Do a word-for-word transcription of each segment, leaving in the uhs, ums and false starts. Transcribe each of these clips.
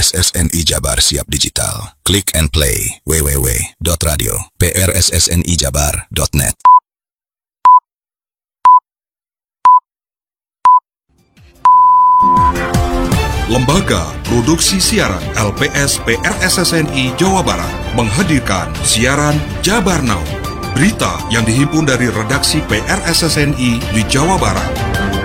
S S N I Jabar Siap Digital. Click and play w w w dot radio p r s s n i jabar dot net. Lembaga Produksi Siaran L P S P R S S N I Jawa Barat menghadirkan siaran Jabar Now. Berita yang dihimpun dari redaksi P R S S N I di Jawa Barat.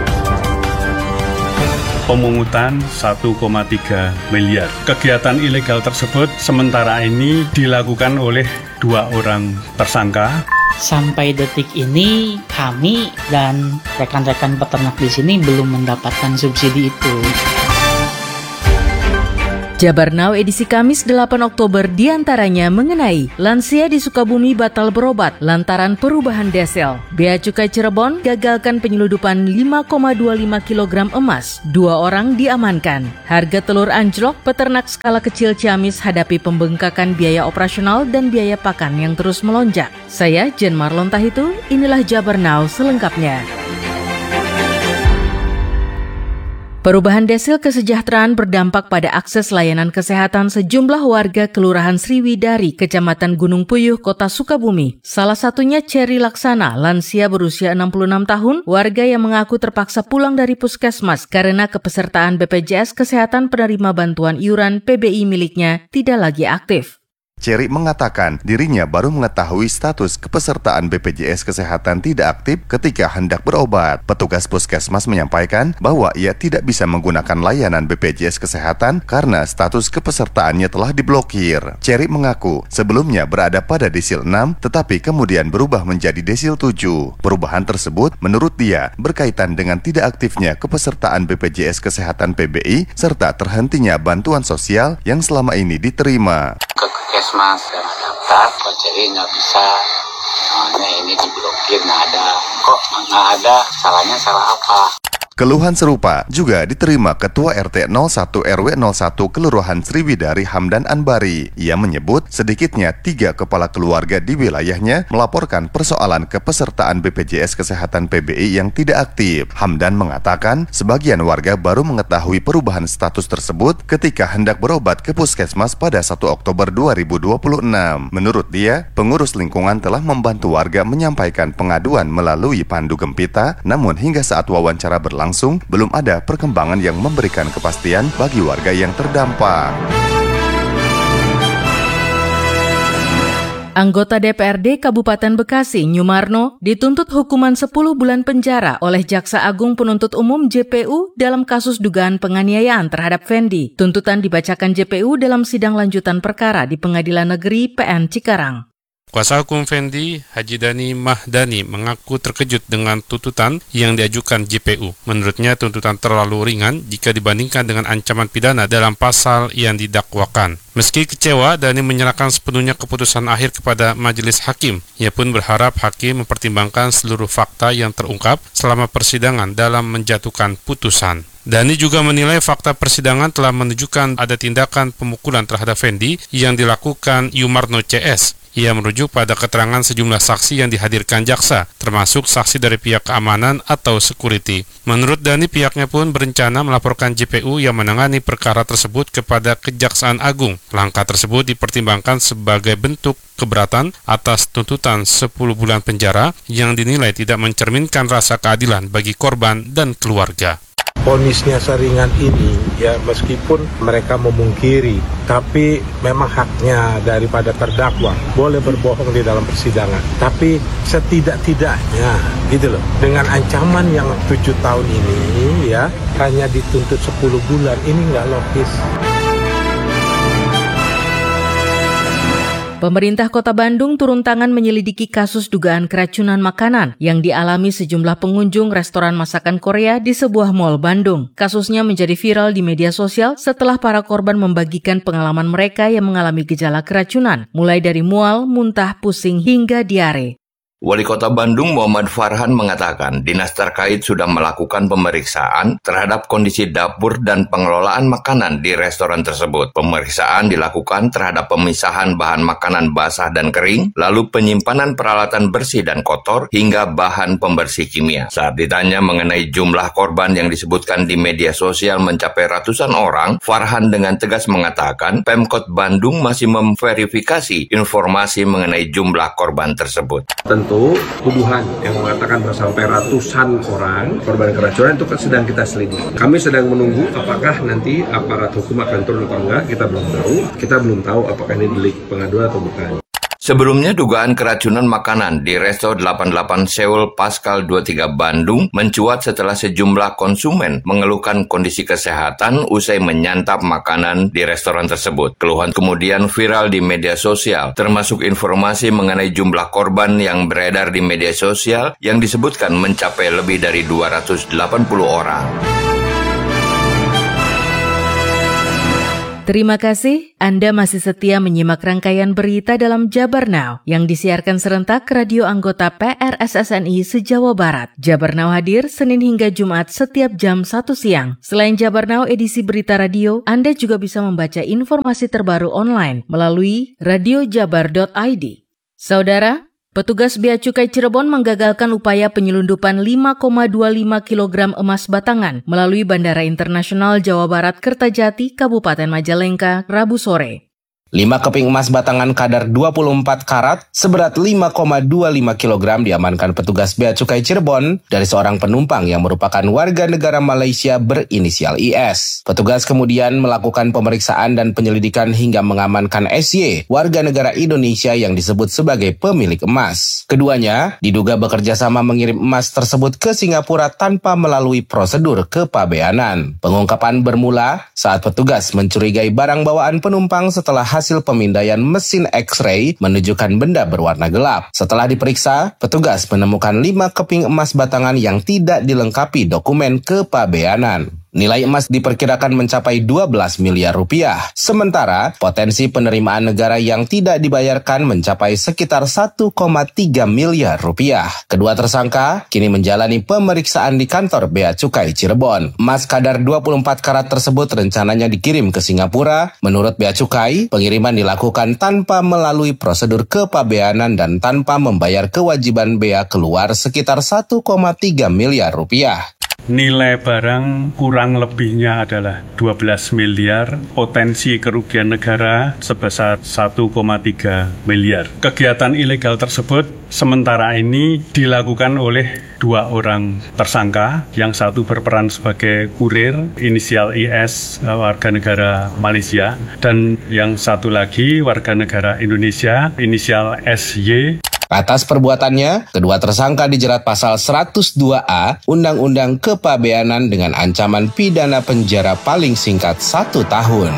Pemungutan satu koma tiga miliar. Kegiatan ilegal tersebut sementara ini dilakukan oleh dua orang tersangka. Sampai detik ini kami dan rekan-rekan peternak di sini belum mendapatkan subsidi itu. Jabar Now edisi Kamis delapan Oktober diantaranya mengenai lansia di Sukabumi batal berobat lantaran perubahan desel. Bea Cukai Cirebon gagalkan penyeludupan lima koma dua lima kilogram emas. Dua orang diamankan. Harga telur anjlok, peternak skala kecil Ciamis hadapi pembengkakan biaya operasional dan biaya pakan yang terus melonjak. Saya Jen Marlon Tahitu, inilah Jabar Now selengkapnya. Perubahan desil kesejahteraan berdampak pada akses layanan kesehatan sejumlah warga Kelurahan Sriwidari, Kecamatan Gunung Puyuh, Kota Sukabumi. Salah satunya Cherry Laksana, lansia berusia enam puluh enam tahun, warga yang mengaku terpaksa pulang dari puskesmas karena kepesertaan B P J S Kesehatan penerima bantuan iuran P B I miliknya tidak lagi aktif. Cherry mengatakan dirinya baru mengetahui status kepesertaan B P J S Kesehatan tidak aktif ketika hendak berobat. Petugas puskesmas menyampaikan bahwa ia tidak bisa menggunakan layanan B P J S Kesehatan karena status kepesertaannya telah diblokir. Cherry mengaku sebelumnya berada pada desil enam tetapi kemudian berubah menjadi desil tujuh. Perubahan tersebut menurut dia berkaitan dengan tidak aktifnya kepesertaan B P J S Kesehatan P B I serta terhentinya bantuan sosial yang selama ini diterima. Puskesmas dan daftar, kok jadi nggak bisa, soalnya ini diblokir, nggak ada, kok nggak ada, salahnya salah apa? Keluhan serupa juga diterima Ketua R T nol satu R W nol satu Kelurahan Sriwidari Hamdan Anbari. Ia menyebut sedikitnya tiga kepala keluarga di wilayahnya melaporkan persoalan kepesertaan B P J S Kesehatan P B I yang tidak aktif. Hamdan mengatakan sebagian warga baru mengetahui perubahan status tersebut ketika hendak berobat ke puskesmas pada satu Oktober dua ribu dua puluh enam. Menurut dia, pengurus lingkungan telah membantu warga menyampaikan pengaduan melalui Pandu Gempita, namun hingga saat wawancara berlangsung Langsung, belum ada perkembangan yang memberikan kepastian bagi warga yang terdampak. Anggota D P R D Kabupaten Bekasi, Nyumarno, dituntut hukuman sepuluh bulan penjara oleh Jaksa Agung Penuntut Umum J P U dalam kasus dugaan penganiayaan terhadap Fendi. Tuntutan dibacakan J P U dalam sidang lanjutan perkara di Pengadilan Negeri P N Cikarang. Kuasa hukum Fendi, Haji Dani Mahdani, mengaku terkejut dengan tuntutan yang diajukan J P U. Menurutnya tuntutan terlalu ringan jika dibandingkan dengan ancaman pidana dalam pasal yang didakwakan. Meski kecewa, Dani menyerahkan sepenuhnya keputusan akhir kepada majelis hakim. Ia pun berharap hakim mempertimbangkan seluruh fakta yang terungkap selama persidangan dalam menjatuhkan putusan. Dani juga menilai fakta persidangan telah menunjukkan ada tindakan pemukulan terhadap Fendi yang dilakukan Yumarno C S. Ia merujuk pada keterangan sejumlah saksi yang dihadirkan jaksa, termasuk saksi dari pihak keamanan atau security. Menurut Dani, pihaknya pun berencana melaporkan J P U yang menangani perkara tersebut kepada Kejaksaan Agung. Langkah tersebut dipertimbangkan sebagai bentuk keberatan atas tuntutan sepuluh bulan penjara yang dinilai tidak mencerminkan rasa keadilan bagi korban dan keluarga. Vonisnya seringan ini, ya meskipun mereka memungkiri, tapi memang haknya daripada terdakwa boleh berbohong di dalam persidangan. Tapi setidak-tidaknya, gitu loh, dengan ancaman yang tujuh tahun ini, ya hanya dituntut sepuluh bulan, ini nggak logis. Pemerintah Kota Bandung turun tangan menyelidiki kasus dugaan keracunan makanan yang dialami sejumlah pengunjung restoran masakan Korea di sebuah mal Bandung. Kasusnya menjadi viral di media sosial setelah para korban membagikan pengalaman mereka yang mengalami gejala keracunan, mulai dari mual, muntah, pusing, hingga diare. Wali Kota Bandung Muhammad Farhan mengatakan dinas terkait sudah melakukan pemeriksaan terhadap kondisi dapur dan pengelolaan makanan di restoran tersebut. Pemeriksaan dilakukan terhadap pemisahan bahan makanan basah dan kering, lalu penyimpanan peralatan bersih dan kotor, hingga bahan pembersih kimia. Saat ditanya mengenai jumlah korban yang disebutkan di media sosial mencapai ratusan orang, Farhan dengan tegas mengatakan Pemkot Bandung masih memverifikasi informasi mengenai jumlah korban tersebut. Tentu tuduhan yang mengatakan sampai ratusan orang korban keracunan itu kan sedang kita selidiki. Kami sedang menunggu apakah nanti aparat hukum akan turun atau enggak, kita belum tahu. Kita belum tahu apakah ini delik pengaduan atau bukan. Sebelumnya, dugaan keracunan makanan di Resto delapan puluh delapan Seoul Pascal dua puluh tiga Bandung mencuat setelah sejumlah konsumen mengeluhkan kondisi kesehatan usai menyantap makanan di restoran tersebut. Keluhan kemudian viral di media sosial, termasuk informasi mengenai jumlah korban yang beredar di media sosial yang disebutkan mencapai lebih dari dua ratus delapan puluh orang. Terima kasih, Anda masih setia menyimak rangkaian berita dalam Jabar Now yang disiarkan serentak radio anggota P R S S N I se-Jawa Barat. Jabar Now hadir Senin hingga Jumat setiap jam satu siang. Selain Jabar Now edisi berita radio, Anda juga bisa membaca informasi terbaru online melalui radio jabar dot i d. Saudara, petugas Bea Cukai Cirebon menggagalkan upaya penyelundupan lima koma dua lima kilogram emas batangan melalui Bandara Internasional Jawa Barat Kertajati, Kabupaten Majalengka, Rabu sore. lima keping emas batangan kadar dua puluh empat karat seberat lima koma dua lima kilogram diamankan petugas Bea Cukai Cirebon dari seorang penumpang yang merupakan warga negara Malaysia berinisial I S. Petugas kemudian melakukan pemeriksaan dan penyelidikan hingga mengamankan S Y, warga negara Indonesia yang disebut sebagai pemilik emas. Keduanya diduga bekerja sama mengirim emas tersebut ke Singapura tanpa melalui prosedur kepabeanan. Pengungkapan bermula saat petugas mencurigai barang bawaan penumpang setelah hasil pemindaian mesin X-ray menunjukkan benda berwarna gelap. Setelah diperiksa, petugas menemukan lima keping emas batangan yang tidak dilengkapi dokumen kepabeanan. Nilai emas diperkirakan mencapai dua belas miliar rupiah. Sementara, potensi penerimaan negara yang tidak dibayarkan mencapai sekitar satu koma tiga miliar rupiah. Kedua tersangka kini menjalani pemeriksaan di kantor Bea Cukai Cirebon. Emas kadar dua puluh empat karat tersebut rencananya dikirim ke Singapura. Menurut Bea Cukai, pengiriman dilakukan tanpa melalui prosedur kepabeanan dan tanpa membayar kewajiban bea keluar sekitar satu koma tiga miliar rupiah. Nilai barang kurang lebihnya adalah dua belas miliar, potensi kerugian negara sebesar satu koma tiga miliar. Kegiatan ilegal tersebut sementara ini dilakukan oleh dua orang tersangka, yang satu berperan sebagai kurir inisial I S warga negara Malaysia, dan yang satu lagi warga negara Indonesia inisial S Y. Atas perbuatannya, kedua tersangka dijerat pasal seratus dua A Undang-Undang Kepabeanan dengan ancaman pidana penjara paling singkat satu tahun.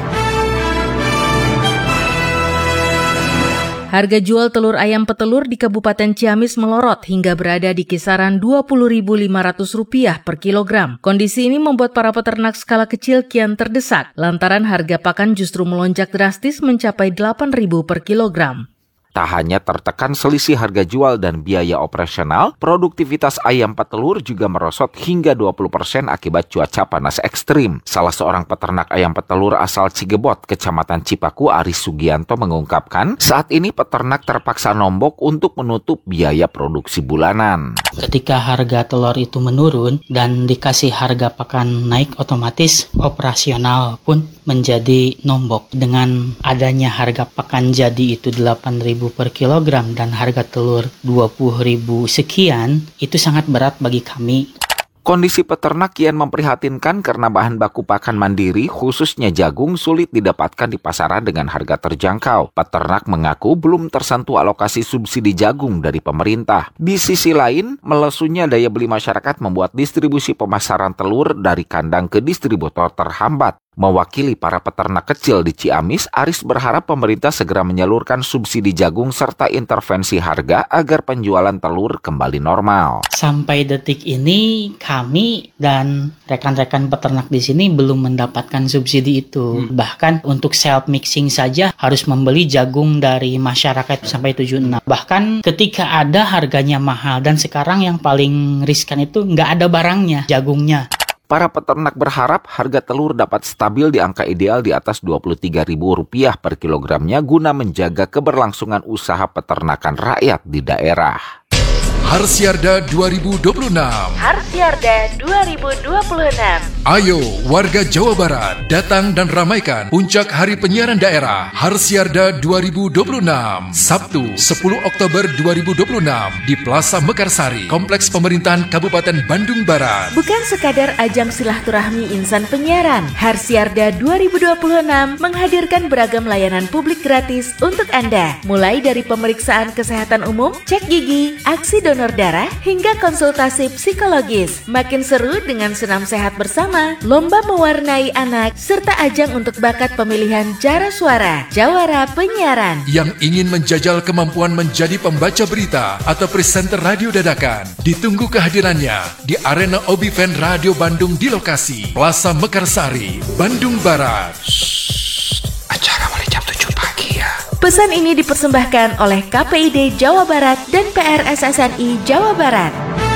Harga jual telur ayam petelur di Kabupaten Ciamis melorot hingga berada di kisaran dua puluh ribu lima ratus rupiah per kilogram. Kondisi ini membuat para peternak skala kecil kian terdesak lantaran harga pakan justru melonjak drastis mencapai delapan ribu per kilogram. Tak hanya tertekan selisih harga jual dan biaya operasional, produktivitas ayam petelur juga merosot hingga dua puluh persen akibat cuaca panas ekstrim. Salah seorang peternak ayam petelur asal Cigebot, Kecamatan Cipaku, Aris Sugianto mengungkapkan, saat ini peternak terpaksa nombok untuk menutup biaya produksi bulanan. Ketika harga telur itu menurun dan dikasih harga pakan naik, otomatis operasional pun menjadi nombok. Dengan adanya harga pakan jadi itu delapan ribu per kilogram dan harga telur dua puluh ribu sekian, itu sangat berat bagi kami. Kondisi peternak kian memprihatinkan karena bahan baku pakan mandiri, khususnya jagung, sulit didapatkan di pasaran dengan harga terjangkau. Peternak mengaku belum tersentuh alokasi subsidi jagung dari pemerintah. Di sisi lain, melesunya daya beli masyarakat membuat distribusi pemasaran telur dari kandang ke distributor terhambat. Mewakili para peternak kecil di Ciamis, Aris berharap pemerintah segera menyalurkan subsidi jagung serta intervensi harga agar penjualan telur kembali normal. Sampai detik ini kami dan rekan-rekan peternak di sini belum mendapatkan subsidi itu. Hmm. Bahkan untuk self mixing saja harus membeli jagung dari masyarakat sampai tujuh puluh enam. Bahkan ketika ada harganya mahal dan sekarang yang paling riskan itu nggak ada barangnya, jagungnya. Para peternak berharap harga telur dapat stabil di angka ideal di atas dua puluh tiga ribu rupiah per kilogramnya guna menjaga keberlangsungan usaha peternakan rakyat di daerah. Harsiarda dua ribu dua puluh enam. Harsiarda dua ribu dua puluh enam. Ayo warga Jawa Barat datang dan ramaikan puncak Hari Penyiaran Daerah Harsiarda dua ribu dua puluh enam Sabtu sepuluh Oktober dua ribu dua puluh enam di Plaza Mekarsari, Kompleks Pemerintahan Kabupaten Bandung Barat. Bukan sekadar ajang silaturahmi insan penyiaran, Harsiarda dua ribu dua puluh enam menghadirkan beragam layanan publik gratis untuk Anda, mulai dari pemeriksaan kesehatan umum, cek gigi, aksi donor darah, hingga konsultasi psikologis. Makin seru dengan senam sehat bersama, lomba mewarnai anak, serta ajang untuk bakat pemilihan Jara Suara, Jawara Penyiaran. Yang ingin menjajal kemampuan menjadi pembaca berita atau presenter radio dadakan, ditunggu kehadirannya di Arena Obiven Radio Bandung di lokasi Plaza Mekarsari, Bandung Barat. Shhh, acara mulai jam tujuh pagi ya. Pesan ini dipersembahkan oleh K P I D Jawa Barat dan P R S S N I Jawa Barat.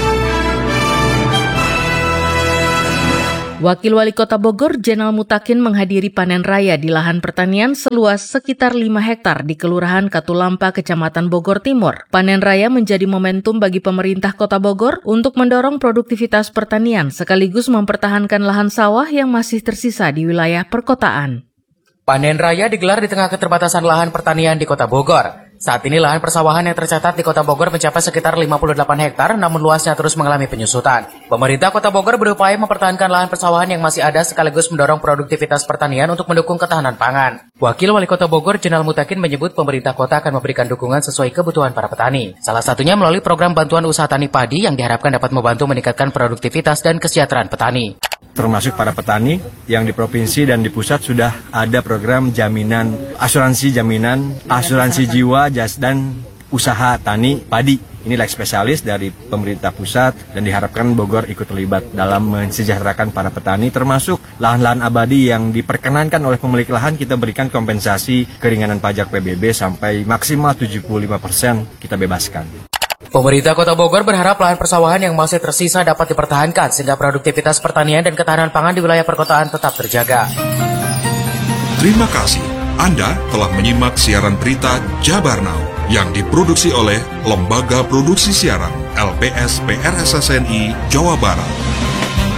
Wakil Wali Kota Bogor, Jenal Mutakin menghadiri panen raya di lahan pertanian seluas sekitar lima hektar di Kelurahan Katulampa, Kecamatan Bogor Timur. Panen raya menjadi momentum bagi pemerintah Kota Bogor untuk mendorong produktivitas pertanian sekaligus mempertahankan lahan sawah yang masih tersisa di wilayah perkotaan. Panen raya digelar di tengah keterbatasan lahan pertanian di Kota Bogor. Saat ini lahan persawahan yang tercatat di Kota Bogor mencapai sekitar lima puluh delapan hektar, namun luasnya terus mengalami penyusutan. Pemerintah Kota Bogor berupaya mempertahankan lahan persawahan yang masih ada sekaligus mendorong produktivitas pertanian untuk mendukung ketahanan pangan. Wakil Wali Kota Bogor, Jenal Mutakin menyebut pemerintah kota akan memberikan dukungan sesuai kebutuhan para petani. Salah satunya melalui program bantuan usaha tani padi yang diharapkan dapat membantu meningkatkan produktivitas dan kesejahteraan petani. Termasuk para petani yang di provinsi dan di pusat sudah ada program jaminan, asuransi jaminan, asuransi jiwa, jas dan usaha tani padi. Ini leg spesialis dari pemerintah pusat dan diharapkan Bogor ikut terlibat dalam mensejahterakan para petani, termasuk lahan-lahan abadi yang diperkenankan oleh pemilik lahan kita berikan kompensasi keringanan pajak P B B sampai maksimal tujuh puluh lima persen kita bebaskan. Pemerintah Kota Bogor berharap lahan persawahan yang masih tersisa dapat dipertahankan sehingga produktivitas pertanian dan ketahanan pangan di wilayah perkotaan tetap terjaga. Terima kasih. Anda telah menyimak siaran berita Jabar Now yang diproduksi oleh Lembaga Produksi Siaran L P S P R S S N I Jawa Barat.